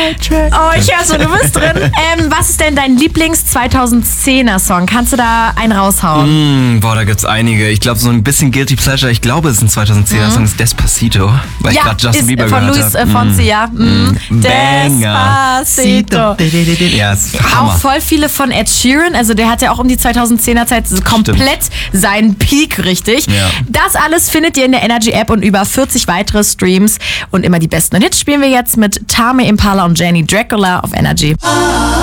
Soundtrack. Oh, ich höre so, du bist drin. Was ist denn dein Lieblings-2010er-Song? Kannst du da einen raushauen? Boah, da gibt's einige. Ich glaube, so ein bisschen Guilty Pleasure. Ich glaube, es ist ein 2010er-Song, ist Despacito. Weil ich gerade Justin Bieber von gehört Luis habe. Fonsi, ja. Banger. Despacito. Ja, ist Hammer. Auch voll viele von Ed Sheeran, also der hat ja auch um die 2010er Zeit komplett seinen Peak, richtig. Ja. Das alles findet ihr in der Energy App und über 40 weitere Streams und immer die besten Hits spielen wir jetzt mit Tame Impala und Jenny Dracula auf Energy.